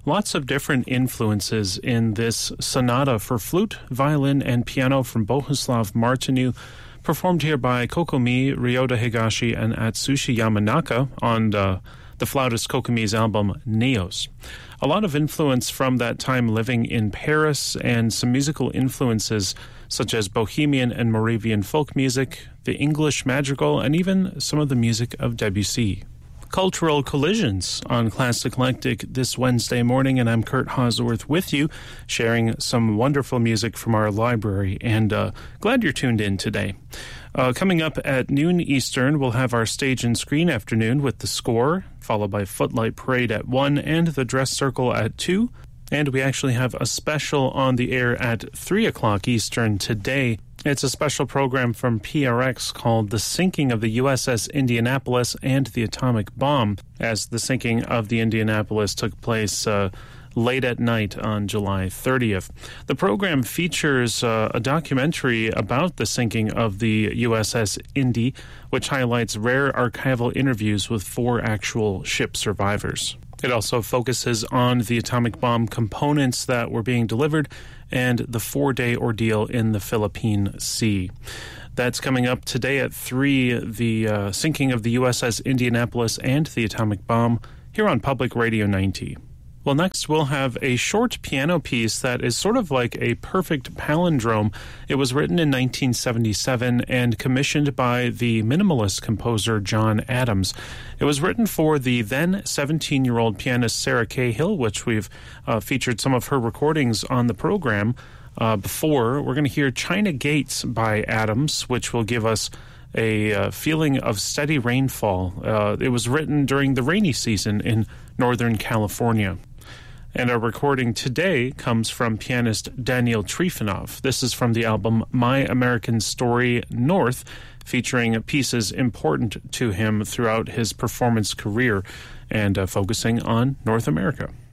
Lots of different influences in this sonata for flute, violin, and piano from Bohuslav Martinu, performed here by Kokomi, Ryota Higashi, and Atsushi Yamanaka on the flautist Kokomi's album Neos. A lot of influence from that time living in Paris, and some musical influences such as Bohemian and Moravian folk music, the English madrigal, and even some of the music of Debussy. Cultural Collisions on Classic Eclectic this Wednesday morning, and I'm Kurt Hosworth with you, sharing some wonderful music from our library, and glad you're tuned in today. Coming up at noon Eastern, we'll have our Stage and Screen afternoon with The Score, followed by Footlight Parade at 1 and The Dress Circle at 2. And we actually have a special on the air at 3 o'clock Eastern today. It's a special program from PRX called The Sinking of the USS Indianapolis and the Atomic Bomb, as the sinking of the Indianapolis took place late at night on July 30th. The program features a documentary about the sinking of the USS Indy, which highlights rare archival interviews with 4 actual ship survivors. It also focuses on the atomic bomb components that were being delivered and the 4-day ordeal in the Philippine Sea. That's coming up today at 3, the sinking of the USS Indianapolis and the atomic bomb, here on Public Radio 90. Well, next we'll have a short piano piece that is sort of like a perfect palindrome. It was written in 1977 and commissioned by the minimalist composer John Adams. It was written for the then 17-year-old pianist Sarah Cahill, which we've featured some of her recordings on the program before. We're going to hear China Gates by Adams, which will give us a feeling of steady rainfall. It was written during the rainy season in Northern California. And our recording today comes from pianist Daniel Trifonov. This is from the album My American Story North, featuring pieces important to him throughout his performance career and focusing on North America.